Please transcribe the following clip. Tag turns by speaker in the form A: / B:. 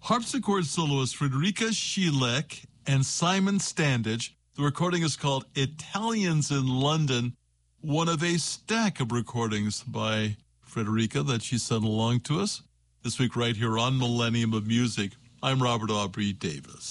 A: Harpsichord soloist Friederike Schieleck and Simon Standage. The recording is called Italians in London, one of a stack of recordings by Friederike that she sent along to us this week right here on Millennium of Music. I'm Robert Aubrey Davis.